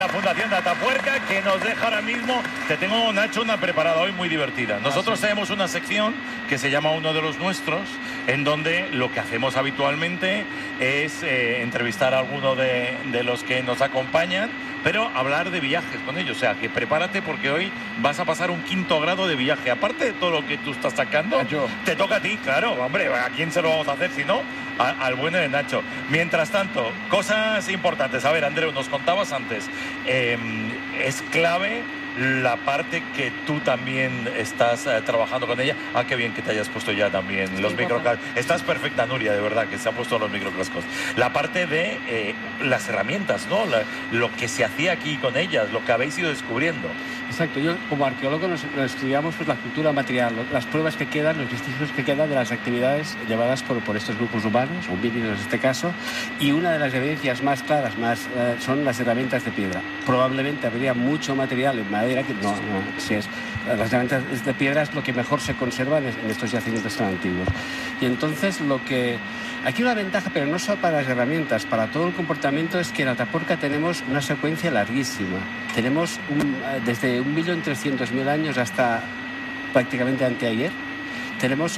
La Fundación de Atapuerca, que nos deja ahora mismo, te tengo, Nacho, una preparada hoy muy divertida. Nosotros tenemos una sección que se llama Uno de los Nuestros, en donde lo que hacemos habitualmente es entrevistar a alguno de los que nos acompañan, pero hablar de viajes con ellos. O sea, que prepárate porque hoy vas a pasar un 5º grado de viaje. Aparte de todo lo que tú estás sacando, te toca a ti, claro, hombre, ¿a quién se lo vamos a hacer si no? Al bueno de Nacho. Mientras tanto, cosas importantes. A ver, Andreu, nos contabas antes, es clave la parte que tú también estás trabajando con ella. Ah, qué bien que te hayas puesto ya también los microcascos. Estás perfecta, Nuria, de verdad, que se ha puesto los microcascos. La parte de las herramientas, ¿no? Lo que se hacía aquí con ellas, lo que habéis ido descubriendo. Exacto, yo como arqueólogo nos estudiamos pues, la cultura material, las pruebas que quedan, los vestigios que quedan de las actividades llevadas por estos grupos humanos, o homínidos en este caso, y una de las evidencias más claras son las herramientas de piedra. Probablemente habría mucho material en madera, que no si es, las herramientas de piedra es lo que mejor se conserva en estos yacimientos tan antiguos. Y entonces aquí una ventaja, pero no solo para las herramientas, para todo el comportamiento, es que en Atapuerca tenemos una secuencia larguísima. Tenemos desde 1.300.000 años hasta prácticamente anteayer. Tenemos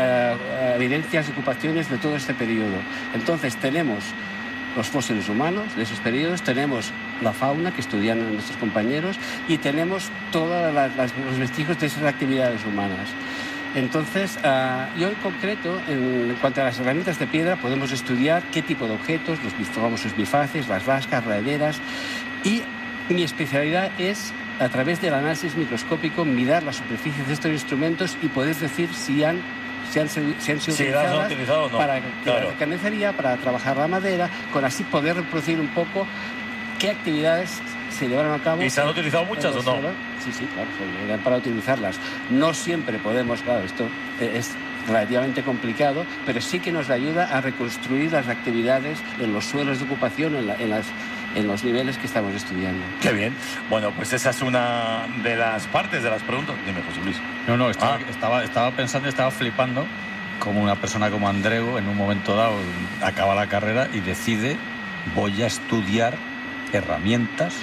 evidencias de ocupaciones de todo este periodo. Entonces tenemos los fósiles humanos de esos periodos, tenemos la fauna que estudian nuestros compañeros y tenemos todos los vestigios de esas actividades humanas. Entonces, yo en concreto, en cuanto a las herramientas de piedra, podemos estudiar qué tipo de objetos, los famosos bifaces, las lascas, raederas, y mi especialidad es, a través del análisis microscópico, mirar la superficie de estos instrumentos y poder decir si han sido utilizadas o no. Para la carnicería, para trabajar la madera, con así poder reproducir un poco qué actividades se llevaron a cabo. ¿Y se han utilizado muchas o no? Sí, claro, eran para utilizarlas. No siempre podemos, claro, esto es relativamente complicado, pero sí que nos ayuda a reconstruir las actividades en los suelos de ocupación, en los niveles que estamos estudiando. Qué bien. Bueno, pues esa es una de las partes de las preguntas. Dime, José Luis. No, estaba pensando, estaba flipando como una persona como Andreu en un momento dado acaba la carrera y decide voy a estudiar herramientas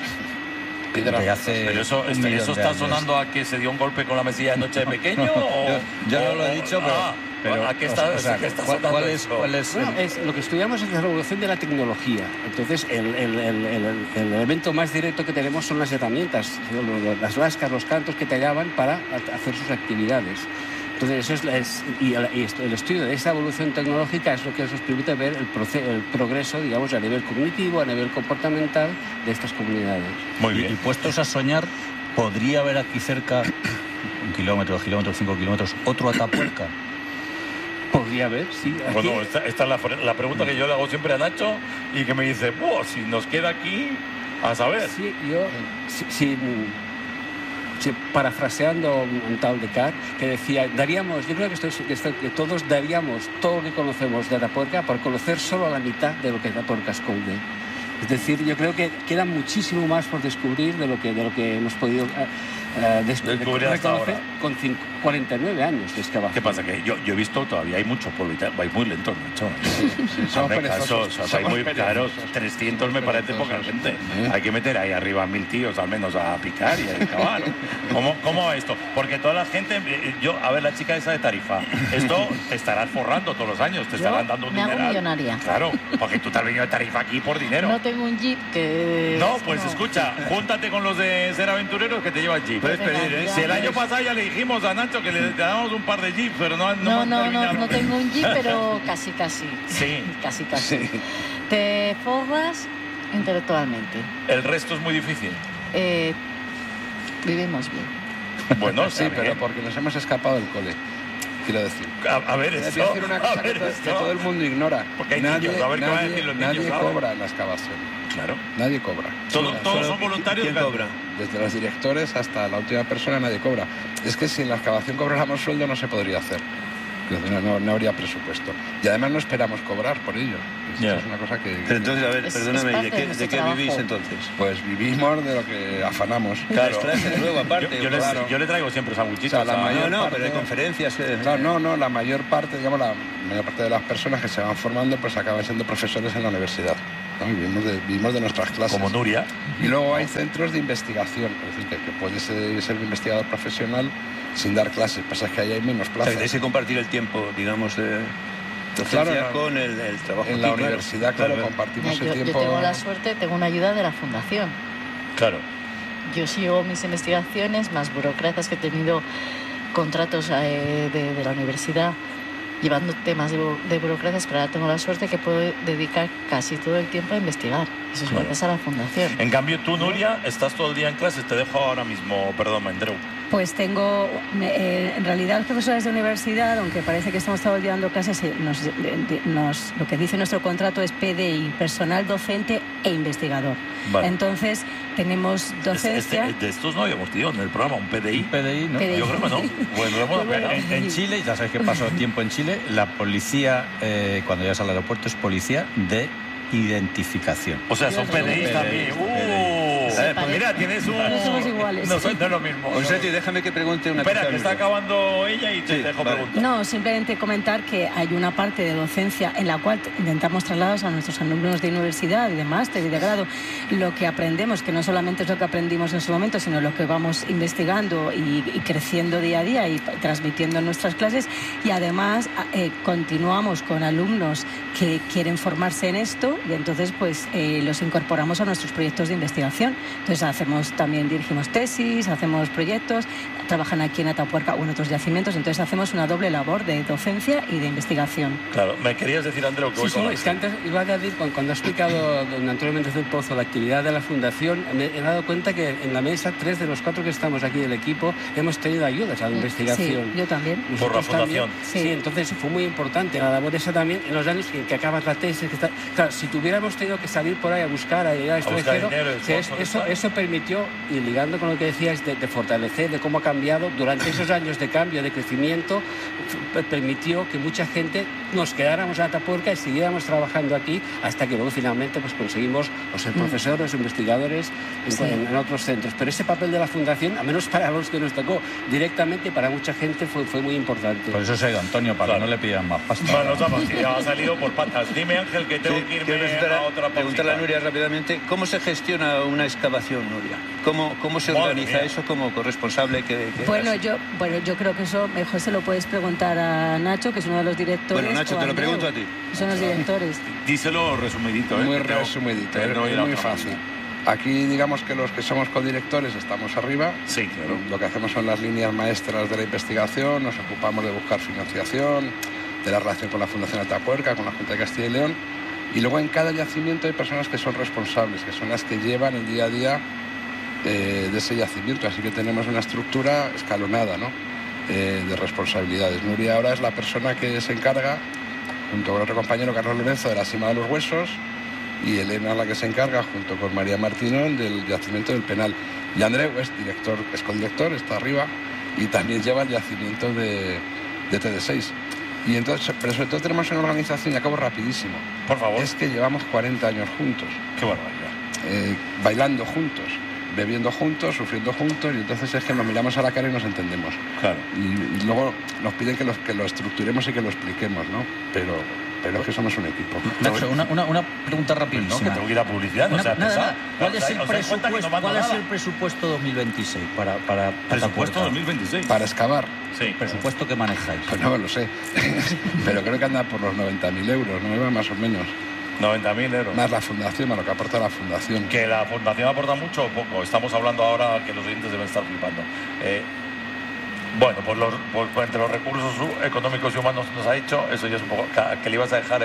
de hace pero eso está sonando a que se dio un golpe con la mesilla de noche de pequeño yo no lo he dicho, pero ¿a qué está, ¿cuál es? Bueno, lo que estudiamos es la revolución de la tecnología. Entonces, el elemento más directo que tenemos son las herramientas, las lascas, los cantos que tallaban para hacer sus actividades. Entonces, el estudio de esa evolución tecnológica es lo que nos permite ver el progreso, digamos, a nivel cognitivo, a nivel comportamental de estas comunidades. Muy bien. Y puestos a soñar, ¿podría haber aquí cerca, 1 kilómetro, 5 kilómetros, otro Atapuerca? Podría haber, sí. Aquí... Bueno, esta es la pregunta que yo le hago siempre a Nacho y que me dice, si nos queda aquí, a saber. Sí, yo... parafraseando un tal Descartes que decía, yo creo que todos daríamos todo lo que conocemos de Atapuerca por conocer solo la mitad de lo que Atapuerca esconde. Es decir, yo creo que queda muchísimo más por descubrir de lo que hemos podido descubrir hasta ahora. Con 49 años de excavación. ¿Qué pasa? Que yo he visto todavía hay mucho polvo y vais muy lentos, Nacho. Somos perezosos. Somos muy caros. 300 me parece poca gente. Hay que meter ahí arriba 1000 tíos al menos a picar y a excavar. ¿Cómo va esto? Porque toda la gente, a ver, la chica esa de Tarifa, esto te estarás forrando todos los años, te estarán dando un dinero. Me hago millonaria. Claro, porque tú te has venido de Tarifa aquí por dinero. No tengo un jeep que... No, pues escucha, júntate con los de Ser Aventureros que te llevan jeep. Puedes pedir, ¿eh? Si el año pasado ya le dijimos a Nacho que le damos un par de jeeps, pero no tengo un jeep, pero casi. Sí. Casi. Sí. Te forras intelectualmente. ¿El resto es muy difícil? Vivimos bien. Bueno, sí, pero porque nos hemos escapado del cole. Quiero decir. A ver, esto. Decir una cosa que todo el mundo ignora. Porque hay niños, a ver qué van a decir los niños. Nadie cobra en la excavación. Claro. Nadie cobra. Todos son voluntarios. ¿Quién cobra? Desde los directores hasta la última persona nadie cobra. Es que si en la excavación cobráramos sueldo no se podría hacer. No habría presupuesto. Y además no esperamos cobrar por ello. Es una cosa que... Pero entonces, a ver, perdóname, ¿de qué vivís entonces? Pues vivimos de lo que afanamos. Claro. Luego, aparte, yo le traigo siempre sándwichitos. Pero hay conferencias. Claro, la mayor parte, digamos, la mayor parte de las personas que se van formando pues acaban siendo profesores en la universidad. ¿no? Y vivimos de nuestras clases. Como Nuria. Y luego hay centros de investigación, es decir, que puedes ser un investigador profesional sin dar clases. Pasa es que ahí hay menos O sea, plazas. que tenéis que compartir el tiempo, digamos, de docencia Claro, con el trabajo. En la aquí, claro. universidad, claro, compartimos el Yo tiempo. tengo la suerte, tengo una ayuda de la fundación. Claro. Yo sigo mis investigaciones, más burócratas que he tenido contratos de la universidad llevando temas de burocracias, pero ahora tengo la suerte que puedo dedicar casi todo el tiempo a investigar. Eso es gracias a la fundación. En cambio, tú, Nuria, estás todo el día en clases. Te dejo ahora mismo, perdón, Andreu. Pues tengo, en realidad los profesores de universidad, aunque parece que estamos todo el día dando clases, lo que dice nuestro contrato es PDI, personal docente e investigador. Vale. Entonces, tenemos docencia... De estos no habíamos tenido en el programa, un PDI. PDI, ¿no? PDI. Yo creo que no. Bueno, lo hemos Bueno, En Chile, ya sabes que paso tiempo en Chile, la policía, cuando llegas al aeropuerto, es policía de identificación. O sea, son PDI también. Pues mira, tienes un... No somos iguales. No es lo mismo. Onseti, déjame que pregunte una Espera, cosa. que está acabando ella y te Sí, dejo vale. preguntar. No, simplemente comentar que hay una parte de docencia en la cual intentamos trasladarnos a nuestros alumnos de universidad y de máster y de grado lo que aprendemos, que no solamente es lo que aprendimos en su momento, sino lo que vamos investigando y creciendo día a día y transmitiendo en nuestras clases. Y además continuamos con alumnos que quieren formarse en esto y entonces pues los incorporamos a nuestros proyectos de investigación. Entonces dirigimos tesis, hacemos proyectos, trabajan aquí en Atapuerca o en otros yacimientos, entonces hacemos una doble labor de docencia y de investigación. Claro, me querías decir, Andreu, que voy con la es que antes iba a decir, cuando ha explicado don Antonio Méndez del Pozo la actividad de la Fundación, me he dado cuenta que en la mesa 3 de los 4 que estamos aquí del equipo hemos tenido ayudas a la investigación. Sí, yo también. Por la Fundación. Sí, entonces fue muy importante la labor esa también en los años que acabas la tesis. Claro, si tuviéramos tenido que salir por ahí a buscar, a ir al extranjero, dinero, eso permitió, y ligando con lo que decías de fortalecer, de cómo ha cambiado, durante esos años de cambio, de crecimiento, permitió que mucha gente nos quedáramos en Atapuerca y siguiéramos trabajando aquí hasta que luego finalmente pues conseguimos ser profesores, investigadores en otros centros. Pero ese papel de la Fundación, al menos para los que nos tocó directamente, para mucha gente fue muy importante. Por eso se ha ido Antonio, para que no le pidan más pasta. Bueno, ya ha salido por patas. Dime, Ángel, que tengo que quiero irme a otra preguntarle a pausita. Nuria rápidamente, ¿cómo se gestiona una excavación, Nuria? ¿Cómo se Madre organiza mía. eso como corresponsable? Bueno, yo creo que eso mejor se lo puedes preguntar a Nacho, que es uno de los directores. Bueno, Nacho, o te lo Andreu, pregunto a ti. que son los directores. Díselo resumidito, ¿eh? Muy que tengo- resumidito, que tengo que ir es a muy otra fácil. pausa. Aquí digamos que los que somos codirectores estamos arriba. Sí, claro. Lo que hacemos son las líneas maestras de la investigación, nos ocupamos de buscar financiación, de la relación con la Fundación Atapuerca, con la Junta de Castilla y León. Y luego en cada yacimiento hay personas que son responsables, que son las que llevan el día a día de ese yacimiento. Así que tenemos una estructura escalonada, ¿no? De responsabilidades. Nuria ahora es la persona que se encarga, junto con otro compañero, Carlos Lorenzo, de la Sima de los Huesos, y Elena es la que se encarga, junto con María Martínez, del yacimiento del Penal. Y Andreu es codirector, está arriba, y también lleva el yacimiento de TD6. Y entonces, pero sobre todo tenemos una organización, y acabo rapidísimo, Por favor. es que llevamos 40 años juntos, Qué barbaridad. bailando juntos, bebiendo juntos, sufriendo juntos, y entonces es que nos miramos a la cara y nos entendemos. Claro. Y luego nos piden que lo estructuremos y que lo expliquemos, ¿no? Pero es que somos un equipo. Nacho, una pregunta No, rapidísima. que tengo que ir a publicidad, no Nada, seas nada, pesado. nada. ¿Cuál es el ¿Os dais cuenta que no presupuesto, mando cuál es nada? el presupuesto 2026 para Presupuesto Atapuerca? 2026. Para excavar, Sí. Presupuesto que manejáis. pues no lo sé, pero creo que anda por los 90.000 euros, ¿no? Eva? Más o menos. 90.000 euros. Más la fundación, más lo que aporta la fundación. ¿Que la Fundación aporta mucho o poco? Estamos hablando ahora que los oyentes deben estar flipando. Bueno, pues entre los recursos económicos y humanos nos ha dicho, eso ya es un poco... Que le ibas a dejar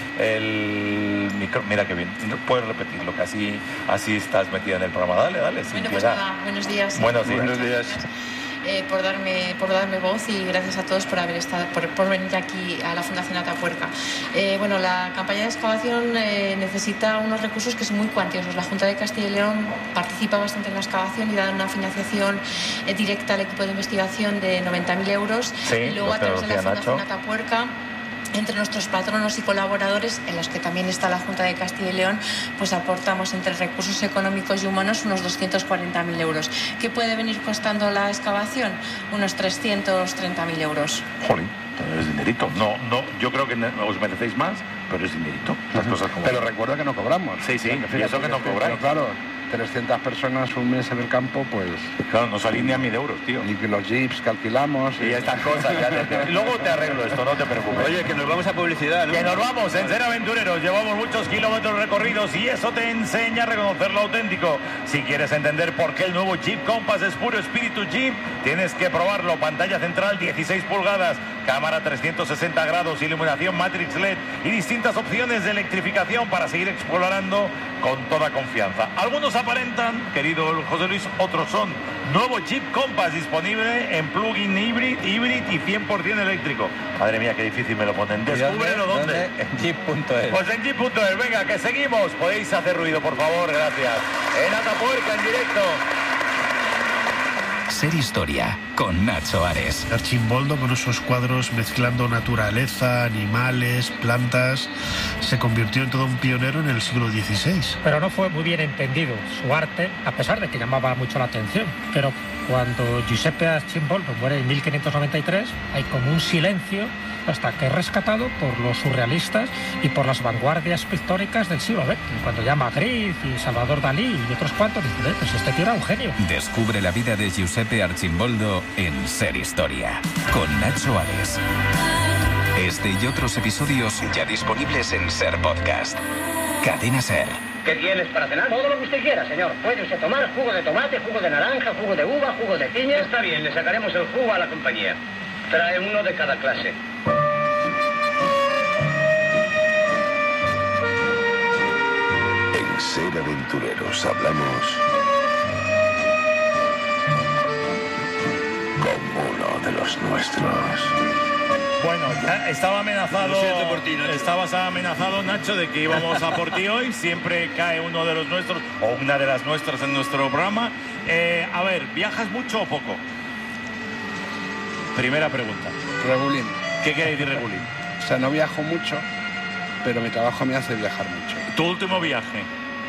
el micro... Mira qué bien. Puedes repetirlo, que así estás metida en el programa. Dale, sin Bueno, pues piedad. nada, buenos días. Buenos días. Buenos días. Por darme voz y gracias a todos por haber estado, por venir aquí a la Fundación Atapuerca. Bueno, la campaña de excavación necesita unos recursos que son muy cuantiosos. La Junta de Castilla y León participa bastante en la excavación y da una financiación directa al equipo de investigación de 90.000 euros. Sí, y luego lo a través de la decía Fundación Nacho. Atapuerca, entre nuestros patronos y colaboradores, en los que también está la Junta de Castilla y León, pues aportamos entre recursos económicos y humanos unos 240.000 euros. ¿Qué puede venir costando la excavación? Unos 330.000 euros. Jolín, es dinerito. No, yo creo que os merecéis más, pero es dinerito, las cosas como... Pero recuerda que no cobramos. Sí, y eso que no cobráis. Pero claro, 300 personas un mes en el campo, pues... Claro, no salís ni a 1.000 euros, tío. Y los jeeps que alquilamos... Y estas cosas, y luego te arreglo esto, no te preocupes. Oye, que nos vamos a publicidad, ¿no? Que nos vamos, en Ser Aventureros, llevamos muchos kilómetros recorridos y eso te enseña a reconocer lo auténtico. Si quieres entender por qué el nuevo Jeep Compass es puro espíritu Jeep, tienes que probarlo. Pantalla central 16 pulgadas, cámara 360 grados, iluminación Matrix LED y distintas opciones de electrificación para seguir explorando con toda confianza. Algunos aparentan, querido José Luis, otros son. Nuevo Jeep Compass disponible en plug-in hybrid y 100% eléctrico. Madre mía, qué difícil me lo ponen. Descúbrelo dónde. En jeep.es. Pues en jeep.es. Venga, que seguimos. Podéis hacer ruido, por favor, gracias. En Atapuerca, en directo. Ser Historia, con Nacho Ares. Archimboldo, con esos cuadros mezclando naturaleza, animales, plantas, se convirtió en todo un pionero en el siglo XVI. Pero no fue muy bien entendido su arte, a pesar de que llamaba mucho la atención. Pero cuando Giuseppe Archimboldo muere en 1593, hay como un silencio hasta que es rescatado por los surrealistas y por las vanguardias pictóricas del siglo XX. Cuando ya Magritte y Salvador Dalí y otros cuantos dicen, pues este tío era un genio. Descubre la vida de Giuseppe Archimboldo en Ser Historia, con Nacho Ares. Este y otros episodios ya disponibles en Ser Podcast. Cadena Ser. ¿Qué tienes para cenar? Todo lo que usted quiera, señor. Puede usted tomar jugo de tomate, jugo de naranja, jugo de uva, jugo de piña. Está bien, le sacaremos el jugo a la compañía. Trae uno de cada clase. En Ser Aventureros hablamos como uno de los nuestros. Bueno, ya estaba amenazado. Lo siento por ti, Nacho. Estabas amenazado, Nacho, de que íbamos a por ti hoy. Siempre cae uno de los nuestros o una de las nuestras en nuestro programa. A ver, ¿viajas mucho o poco? Primera pregunta. Regulín. ¿Qué quiere decir regulín? O sea, no viajo mucho, pero mi trabajo me hace viajar mucho. ¿Tu último viaje?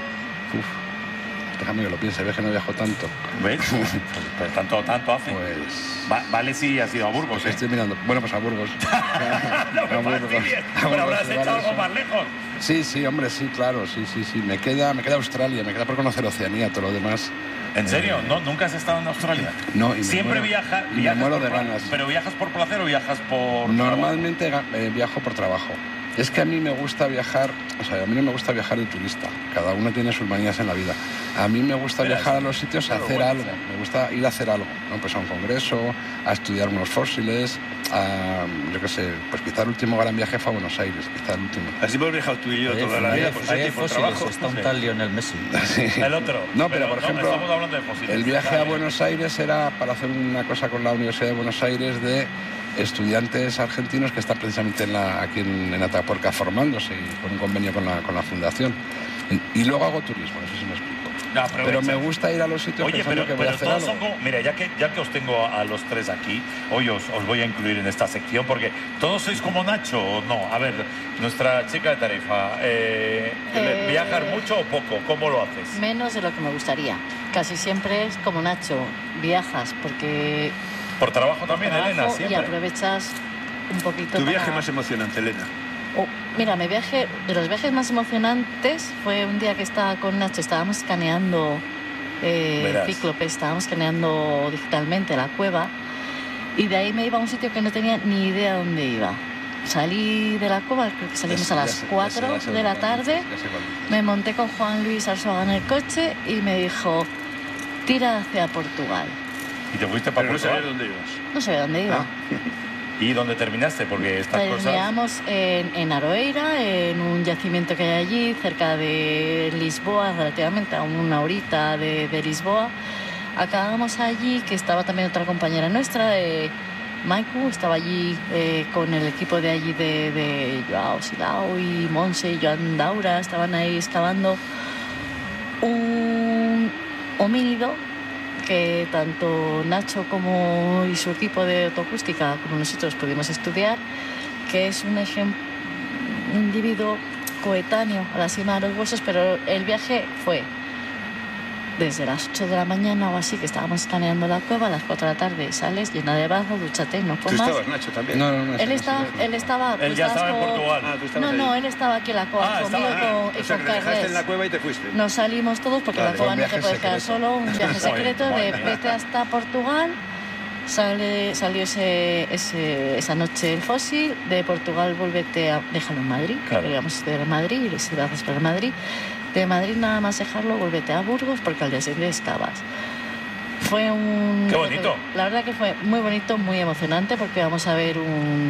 Déjame que lo piense, ves que no viajo tanto. ¿Ves? Pues tanto hace. Pues... vale, sí, has ido a Burgos, Estoy mirando. Bueno, pues a Burgos. No me fastidies. Pero habrás hecho algo más lejos. Sí, hombre, sí, claro, sí. Me queda Australia, me queda por conocer Oceanía, todo lo demás. ¿En serio? ¿No? ¿Nunca has estado en Australia? No, y siempre viajas. Me muero de ganas. ¿Pero viajas por placer o viajas por...? Normalmente viajo por trabajo. Es que a mí me gusta viajar, o sea, a mí no me gusta viajar de turista. Cada uno tiene sus manías en la vida. A mí me gusta viajar a los sitios a hacer algo. Me gusta ir a hacer algo, ¿no? Pues a un congreso, a estudiar unos fósiles, a, yo qué sé, pues quizá el último gran viaje fue a Buenos Aires, quizá el último. Así hemos viajado tú y yo toda la vida, por sitio, por trabajo. Está un tal Lionel Messi. Sí. El otro. No, pero por ejemplo, estamos hablando de fósiles. El viaje a Buenos Aires era para hacer una cosa con la Universidad de Buenos Aires de estudiantes argentinos que están precisamente aquí en Atapuerca formándose y con un convenio con la fundación. Y luego hago turismo, no sé si me explico. No, pero me gusta ir a los sitios pensando que voy a hacer todos algo. son como, mira, ya que os tengo a los tres aquí, hoy os voy a incluir en esta sección porque todos sois como Nacho o no. A ver, nuestra chica de Tarifa, ¿viajar mucho o poco? ¿Cómo lo haces? Menos de lo que me gustaría. Casi siempre es como Nacho, viajas porque... Por trabajo también, Elena, siempre. Y aprovechas un poquito. ¿Tu viaje más emocionante, Elena? Mira, de los viajes más emocionantes fue un día que estaba con Nacho, estábamos escaneando Cíclope, estábamos escaneando digitalmente la cueva y de ahí me iba a un sitio que no tenía ni idea dónde iba. Salí de la cueva, creo que salimos a las 4 de la tarde, me monté con Juan Luis Arzuaga en el coche y me dijo, tira hacia Portugal. ¿Y te fuiste para Portugal? No sabía dónde ibas. No sabía dónde iba. ¿Y dónde terminaste? Porque estas cosas... Terminamos en Aroeira, en un yacimiento que hay allí, cerca de Lisboa, relativamente a una horita de Lisboa. Acabamos allí, que estaba también otra compañera nuestra, Maiku, estaba allí con el equipo de allí de Joao Silao y Monse y Joan Daura, estaban ahí excavando un homínido que tanto Nacho como y su equipo de autoacústica como nosotros pudimos estudiar, que es un individuo coetáneo a la cima de los huesos, pero el viaje fue desde las 8 de la mañana o así, que estábamos escaneando la cueva, a las 4 de la tarde sales llena de barro, dúchate, no comas. ¿Tú estabas, Nacho, también? No, Él estaba... Él ya estaba en Portugal. Ah, tú estabas No, ahí. él estaba aquí en la cueva conmigo y O sea, con que le dejaste en la Carles. cueva y te fuiste. Nos salimos todos porque Vale. la cueva Un no te viaje puedes quedar secreto. solo, un viaje secreto de Bueno. vete hasta Portugal. Salió esa noche el fósil, de Portugal déjalo en Madrid, Claro. queríamos estudiar en Madrid, y si lo haces para Madrid, de Madrid nada más dejarlo, vuélvete a Burgos porque al día siguiente excavas. Fue un... ¡Qué bonito! La verdad que fue muy bonito, muy emocionante porque vamos a ver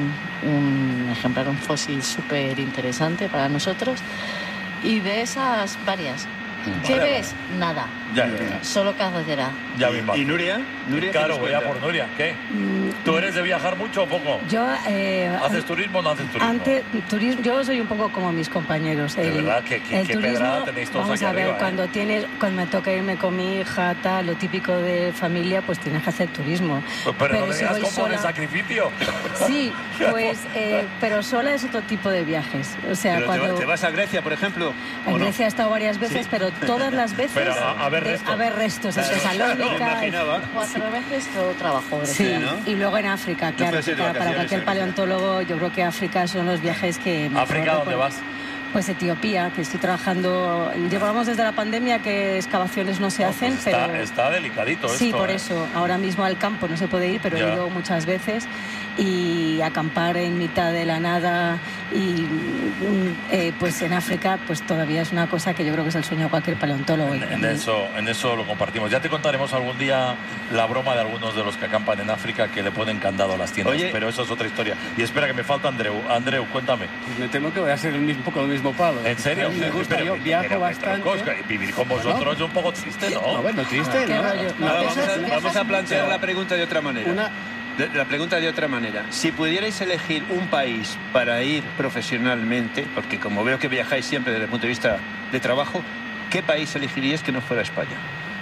un ejemplar, un fósil súper interesante para nosotros, y de esas varias. ¿Qué Vale, ves? Nada. Ya. Solo carretera. Ya me imagino. ¿Y Nuria? ¿Nuria Claro, qué voy nos a cuenta? por Nuria. ¿Qué? ¿Tú eres de viajar mucho o poco? Yo, ¿Haces turismo o no haces turismo? antes, turismo, yo soy un poco como mis compañeros. De verdad, qué pedrada tenéis todos vamos aquí a ver, arriba, cuando me toca irme con mi hija, tal, lo típico de familia, pues tienes que hacer turismo. Pues, pero no me si digas voy como de sola- sacrificio. Sí, pues, pero sola es otro tipo de viajes. O sea, Pero cuando... ¿te vas a Grecia, por ejemplo? En ¿o no? Grecia he estado varias veces, Sí. pero todas las veces Pero a ver restos. a ver restos en Claro, Tesalónica. me imaginaba. 4 veces todo trabajo. Sí, Sí, ¿no? y luego en África, claro. puedes ir de Para vacaciones cualquier a Grecia. paleontólogo, yo creo que África son los viajes que... mejor ¿África dónde recuerdo. vas? Pues Etiopía, que estoy trabajando. Llevamos desde la pandemia que excavaciones no se hacen, Pues pero... está delicadito Sí, esto. por ¿eh? eso. Ahora mismo al campo no se puede ir, pero Ya. he ido muchas veces, y acampar en mitad de la nada y pues en África pues todavía es una cosa que yo creo que es el sueño de cualquier paleontólogo. En eso lo compartimos. Ya te contaremos algún día la broma de algunos de los que acampan en África que le ponen candado a las tiendas, Oye. pero eso es otra historia. Y espera, que me falta Andreu. Andreu, cuéntame. Pues me temo que voy a ser un poco el mismo palo. ¿En serio? A mí me gusta, yo viajo bastante. Vivir con vosotros es un poco triste, ¿no? No, bueno, triste, Qué ¿no? rollo. No, Vamos a plantear la pregunta de otra manera. Una- La pregunta de otra manera. Si pudierais elegir un país para ir profesionalmente, porque como veo que viajáis siempre desde el punto de vista de trabajo, ¿qué país elegiríais que no fuera España?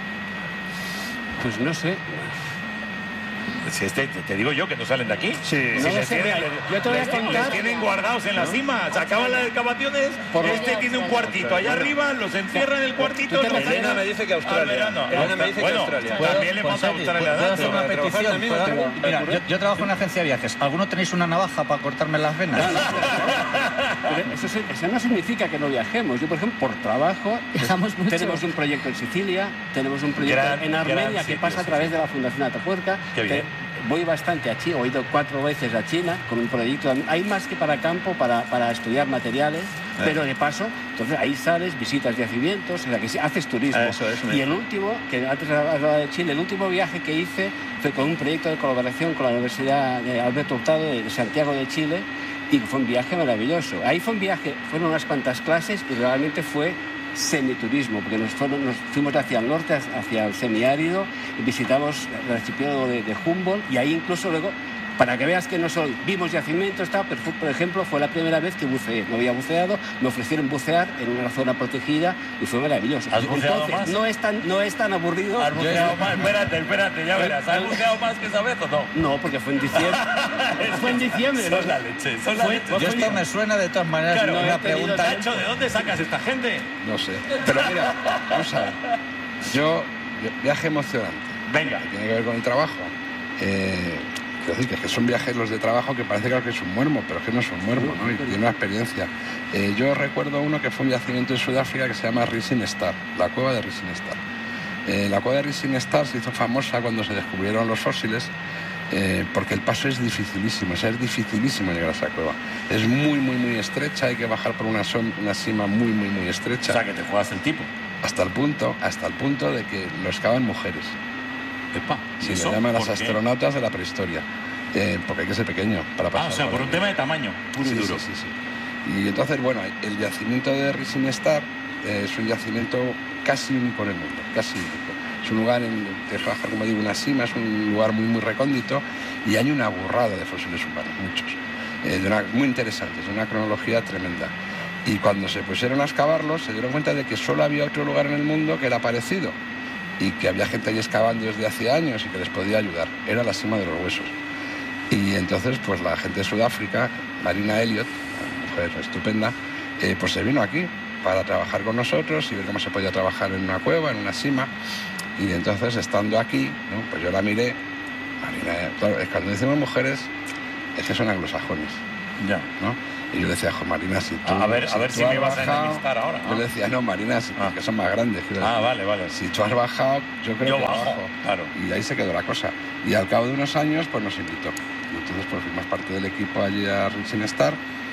Pues no sé. Si te digo yo que no salen de aquí. Sí. Si No lo les sé, tienen, mira, yo te voy a les contar- tienen guardados en las cimas. Acaban las excavaciones. Este tiene un cuartito allá arriba, los encierran en el cuartito. Tú te los refieres- dejan Elena me dice que al Australia. verano. Elena me dice que Bueno, Australia. también le falta Australia. ¿Puedo hacer una Pero trabajar petición? también, ¿Puedo- ¿te Mira, ocurre? yo trabajo en una agencia de viajes. ¿Alguno tenéis una navaja para cortarme las venas? Pero eso no significa que no viajemos. Yo, por ejemplo, por trabajo, Viajamos mucho. tenemos un proyecto en Sicilia, tenemos un proyecto Gran- en Armenia gran que sitio, pasa a sí, través sí. de la Fundación Atapuerca. Qué bien. Voy bastante a China, he ido 4 veces a China con un proyecto. Hay más que para campo, para estudiar materiales, pero de paso, entonces ahí sales, visitas yacimientos, o sea que sí, haces turismo. Eso es, Y el último, que antes hablaba de Chile, el último viaje que hice fue con un proyecto de colaboración con la Universidad de Alberto Hurtado de Santiago de Chile, y fue un viaje maravilloso. Ahí fue un viaje, fueron unas cuantas clases y realmente fue semiturismo, porque nos fuimos hacia el norte, hacia el semiárido, y visitamos el archipiélago de Humboldt, y ahí incluso luego, para que veas que no solo vimos yacimientos, pero por ejemplo fue la primera vez que buceé. No había buceado, me ofrecieron bucear en una zona protegida y fue maravilloso. ¿Has buceado Entonces, más? no es tan aburrido. ¿Has buceado más? Espérate, ya verás. ¿Has buceado más que esa vez o no? No, porque fue en diciembre. Fue en diciembre. Son la leche, son la leche. Yo esto me suena de todas maneras Claro, una he tenido pregunta. Nacho, ¿de dónde sacas esta gente? No sé. Pero mira, vamos a ver. Yo, viaje emocionante. Venga. Que tiene que ver con el trabajo. Quiero decir que son viajes los de trabajo que parece que es un muermo, pero es que no es un muermo, ¿no? Y tiene una experiencia. Yo recuerdo uno que fue un yacimiento en Sudáfrica que se llama Rising Star, la cueva de Rising Star. La cueva de Rising Star se hizo famosa cuando se descubrieron los fósiles, porque el paso es dificilísimo, es dificilísimo llegar a esa cueva. Es muy estrecha, hay que bajar por una cima muy estrecha. O sea, que te juegas el tipo. Hasta el punto de que lo excavan mujeres. Epa, Sí, ¿eso? le llaman las ¿Por qué? astronautas de la prehistoria. Porque hay que ser pequeño para pasar. O sea, por un tema de tamaño, puro y duro. Sí. Y entonces, bueno, el yacimiento de Rising Star es un yacimiento casi único en el mundo, casi único. Es un lugar en que se baja, como digo, una cima, es un lugar muy recóndito y hay una burrada de fósiles humanos, muchos. Muy interesantes, de una cronología tremenda. Y cuando se pusieron a excavarlos, se dieron cuenta de que solo había otro lugar en el mundo que era parecido y que había gente ahí excavando desde hace años y que les podía ayudar. Era la cima de los huesos. Y entonces, pues la gente de Sudáfrica, Marina Elliott, una mujer estupenda, pues se vino aquí para trabajar con nosotros y ver cómo se podía trabajar en una cueva, en una sima. Y entonces, estando aquí, ¿no? Pues yo la miré. Marina, claro, cuando decimos mujeres, es que son anglosajones. Ya. ¿No? Y yo le decía, Marina, si tú... A ver si me vas a bajado, enemistar ahora. Yo le decía, no, Marina, que son más grandes. Vale. Si tú has bajado, yo creo que bajo. Claro. Y ahí se quedó la cosa. Y al cabo de unos años, pues nos invitó. Y entonces, pues fuimos parte del equipo allí a Rising Star.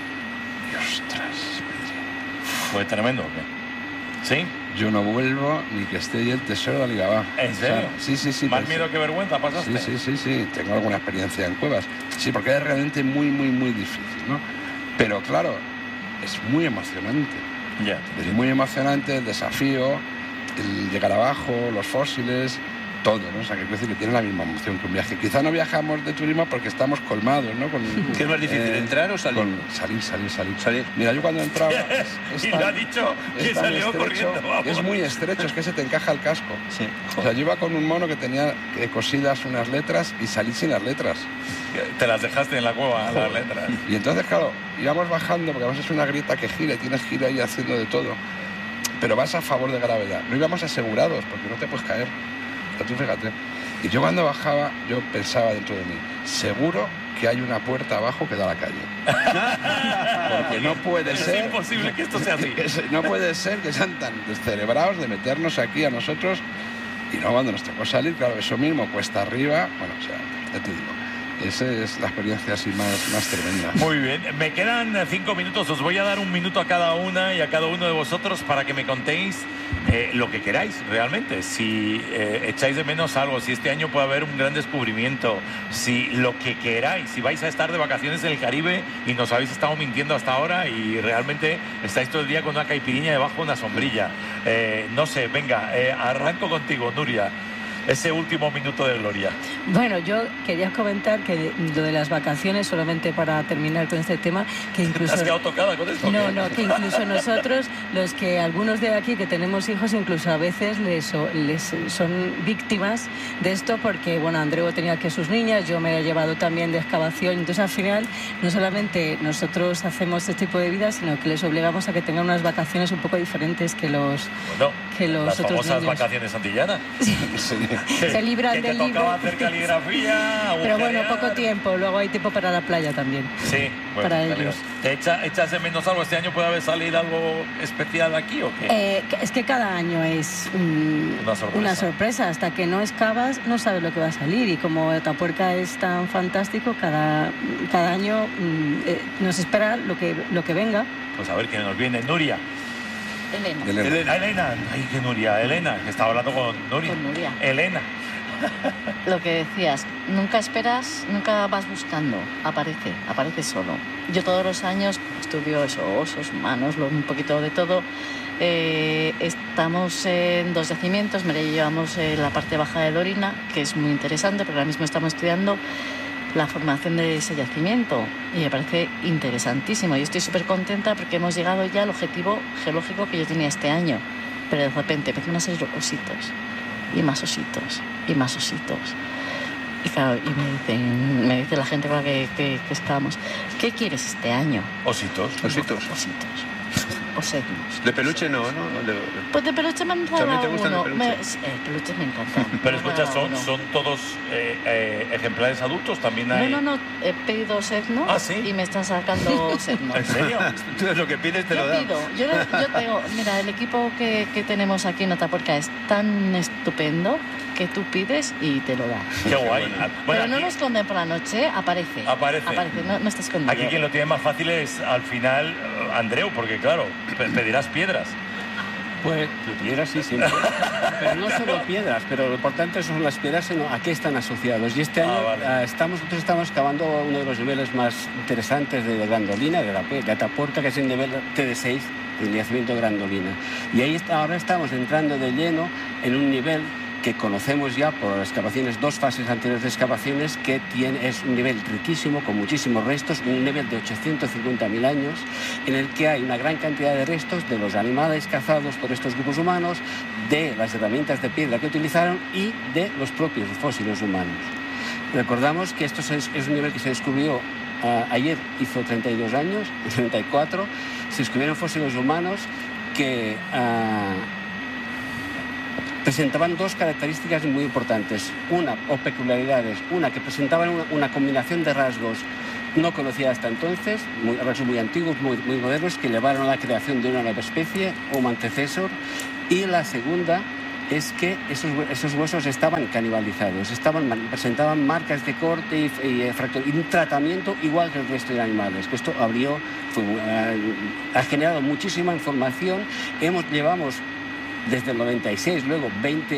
Y ostras, ¿fue tremendo o qué? ¿Sí? Yo no vuelvo ni que esté ahí el tesoro de Alibaba. ¿En serio? O sea, sí. ¿Más miedo que vergüenza pasaste? Sí. Tengo alguna experiencia en cuevas. Sí, porque es realmente muy, muy, muy difícil, ¿no? Pero claro, es muy emocionante. Ya. Es muy emocionante el desafío, el llegar abajo, los fósiles, todo, ¿no? O sea, que quiero decir que tiene la misma emoción que un viaje. Quizá no viajamos de turismo porque estamos colmados, ¿no? ¿Qué es más difícil, entrar o salir? Salir. Mira, yo cuando entraba... Y lo ha dicho que salió corriendo, vamos. Es muy estrecho, es que se te encaja el casco. Sí. O sea, yo iba con un mono que tenía cosidas unas letras y salí sin las letras. Te las dejaste en la cueva, las letras. Y entonces, claro, íbamos bajando, porque además es una grieta que gira y tienes que ir ahí haciendo de todo. Pero vas a favor de gravedad. No íbamos asegurados, porque no te puedes caer. Tú fíjate. Y yo cuando bajaba, yo pensaba dentro de mí, seguro que hay una puerta abajo que da a la calle. Porque no puede ser... Es imposible que esto sea así. No puede ser que sean tan descerebrados de meternos aquí a nosotros. Y no, cuando nos tocó salir, claro, eso mismo, cuesta arriba. Bueno, o sea, ya te digo. Esa es la experiencia así más tremenda. Muy bien, me quedan 5 minutos, os voy a dar 1 minuto a cada una y a cada uno de vosotros para que me contéis lo que queráis realmente, si echáis de menos algo, si este año puede haber un gran descubrimiento, si lo que queráis, si vais a estar de vacaciones en el Caribe y nos habéis estado mintiendo hasta ahora y realmente estáis todo el día con una caipirinha debajo de una sombrilla. No sé, venga, arranco contigo, Nuria. Ese último minuto de gloria. Bueno, yo quería comentar que lo de las vacaciones, solamente para terminar con este tema, que incluso... ¿Has quedado tocada con esto? No, que incluso nosotros, los que algunos de aquí que tenemos hijos, incluso a veces les son víctimas de esto, porque, bueno, Andreu tenía que sus niñas, yo me he llevado también de excavación, entonces al final no solamente nosotros hacemos este tipo de vida, sino que les obligamos a que tengan unas vacaciones un poco diferentes que los las otros famosas niños. Vacaciones antillanas. Sí. Se libran del libro. Que te tocaba hacer caligrafía. Pero bueno, poco tiempo. Luego hay tiempo para la playa también. Sí, bueno, para ellos. ¿Te echas de menos algo? ¿Este año puede haber salido algo especial aquí o qué? Es que cada año es una sorpresa. Hasta que no excavas, no sabes lo que va a salir. Y como Atapuerca es tan fantástico, cada año nos espera lo que venga. Pues a ver quién nos viene. Nuria. Elena. Ay, que Nuria. Elena, que estaba hablando con Nuria. Elena. Lo que decías, nunca esperas, nunca vas buscando, aparece solo. Yo todos los años estudio osos, humanos, un poquito de todo. Estamos en 2 yacimientos, me llevamos la parte baja de Dorina, que es muy interesante, pero ahora mismo estamos estudiando la formación de ese yacimiento y me parece interesantísimo. Yo estoy súper contenta porque hemos llegado ya al objetivo geológico que yo tenía este año, pero de repente empiezan a ser ositos y más ositos y más ositos. Y claro, me dice la gente con la que estamos, ¿qué quieres este año? Ositos. O sednos. ¿De peluche no? Pues de peluche me han dado ¿También te gustan uno. de peluche? Peluches me encantan. Pero escucha, son todos ejemplares adultos, también hay... No, he pedido sednos. ¿Ah, sí? Y me están sacando sednos. ¿En serio? Tú lo que pides te lo dan. Yo tengo, mira, el equipo que tenemos aquí en Atapuerca es tan estupendo que tú pides y te lo da. Qué guay. Bueno, pero no lo esconden por la noche, aparece, no está escondido. Aquí quien lo tiene más fácil es, al final, Andreu, porque claro, pedirás piedras. Pues piedras sí, siempre. Pero no solo piedras, pero lo importante son las piedras, sino a qué están asociados. Y este año nosotros estamos excavando uno de los niveles más interesantes de Grandolina, de Atapuerca, que es el nivel TD6, del yacimiento Grandolina. Y ahí ahora estamos entrando de lleno en un nivel que conocemos ya por las excavaciones, 2 fases anteriores de excavaciones, que es un nivel riquísimo, con muchísimos restos, un nivel de 850.000 años, en el que hay una gran cantidad de restos de los animales cazados por estos grupos humanos, de las herramientas de piedra que utilizaron y de los propios fósiles humanos. Recordamos que esto es un nivel que se descubrió ayer, hizo 32 años, 34, se descubrieron fósiles humanos que presentaban dos características muy importantes, o peculiaridades, una que presentaban una combinación de rasgos no conocida hasta entonces, rasgos muy antiguos, muy modernos, que llevaron a la creación de una nueva especie, Homo antecessor, y la segunda es que esos huesos estaban canibalizados, presentaban marcas de corte y fractura, y un tratamiento igual que el resto de animales, que esto ha generado muchísima información. Llevamos desde el 96, luego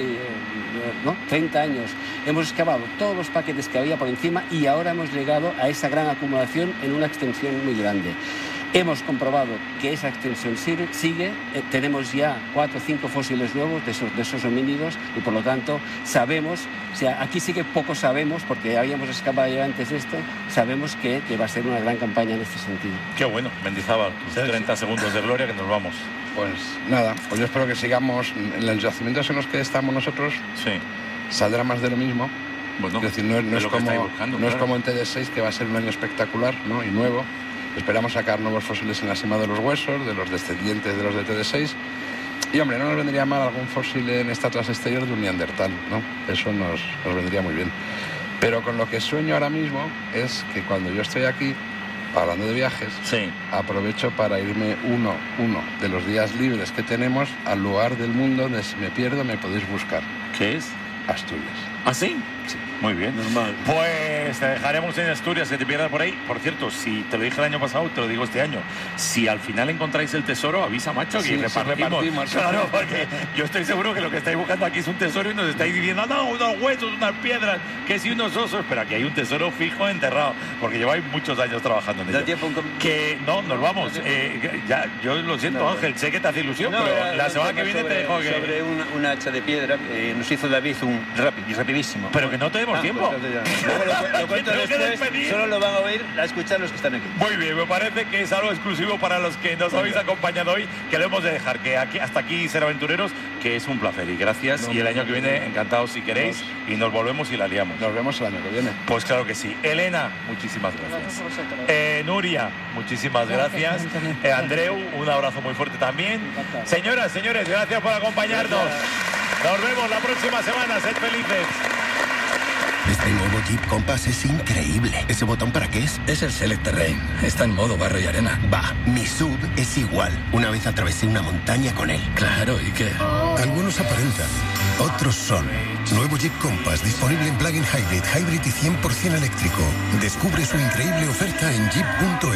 30 años, hemos excavado todos los paquetes que había por encima y ahora hemos llegado a esa gran acumulación en una extensión muy grande. Hemos comprobado que esa extensión sigue, tenemos ya 4 o 5 fósiles nuevos de esos homínidos y por lo tanto sabemos, aquí sí que poco sabemos porque habíamos excavado ya antes esto, sabemos que va a ser una gran campaña en este sentido. Qué bueno, Mendizábal, 30 segundos de gloria que nos vamos. Pues nada, pues yo espero que sigamos en los yacimientos en los que estamos nosotros, saldrá más de lo mismo. Bueno, es decir, no es como en TD6 que va a ser un año espectacular, ¿no? Y nuevo. Esperamos sacar nuevos fósiles en la cima de los huesos, de los descendientes de los de TD6. Y, hombre, no nos vendría mal algún fósil en estatuas exterior de un neandertal, ¿no? Eso nos vendría muy bien. Pero con lo que sueño ahora mismo es que cuando yo estoy aquí, hablando de viajes, aprovecho para irme uno de los días libres que tenemos al lugar del mundo donde si me pierdo me podéis buscar. ¿Qué es? Asturias. ¿Ah, sí? Sí. Muy bien. Normal. Pues te dejaremos en Asturias, que te pierdas por ahí. Por cierto, si te lo dije el año pasado, te lo digo este año. Si al final encontráis el tesoro, avisa, macho, que repartimos. Claro, porque yo estoy seguro que lo que estáis buscando aquí es un tesoro y nos estáis diciendo, no, unos huesos, unas piedras, que si unos osos. Pero aquí hay un tesoro fijo enterrado, porque lleváis muchos años trabajando en ello. ¿Da tiempo? Que no, nos vamos. Yo lo siento, Ángel, sé que te hace ilusión, pero la semana que viene te dejo que... Sobre una hacha de piedra, nos hizo David un rapidísimo. Pero que no tenemos tiempo. Pues luego lo cuento después, solo lo van a escuchar los que están aquí. Muy bien, me parece que es algo exclusivo para los que nos habéis acompañado hoy, que lo hemos de dejar, que hasta aquí Ser Aventureros, que es un placer y gracias. Y el año que viene, encantados si queréis, y nos volvemos y la liamos. Nos vemos el año que viene. Pues claro que sí. Elena, muchísimas gracias. Nuria, muchísimas gracias. Andreu, un abrazo muy fuerte también. Señoras, señores, gracias por acompañarnos. Nos vemos la próxima semana. Sed felices. Este nuevo Jeep Compass es increíble. ¿Ese botón para qué es? Es el Select Terrain. Está en modo barro y arena. Va, mi SUV es igual. Una vez atravesé una montaña con él. Claro, ¿y qué? Algunos aparentan, otros son. Nuevo Jeep Compass disponible en plug-in hybrid y 100% eléctrico. Descubre su increíble oferta en jeep.es.